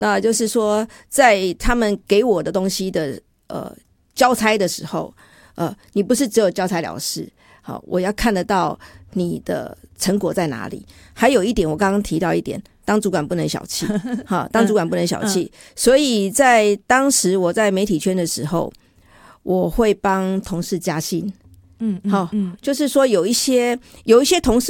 那就是说在他们给我的东西的交差的时候，你不是只有交差了事，好，我要看得到你的成果在哪里。还有一点，我刚刚提到一点，当主管不能小气，好，当主管不能小气。所以在当时我在媒体圈的时候，我会帮同事加薪。好，就是说有一些同事